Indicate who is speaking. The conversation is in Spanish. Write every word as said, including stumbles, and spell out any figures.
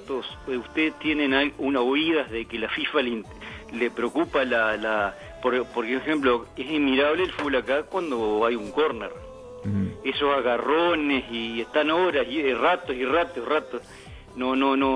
Speaker 1: datos ustedes tienen una oídas de que la FIFA le, le preocupa la... la por, por ejemplo, es admirable el fútbol acá cuando hay un córner. Mm. Esos agarrones y están horas y ratos y ratos y ratos. No, no, no.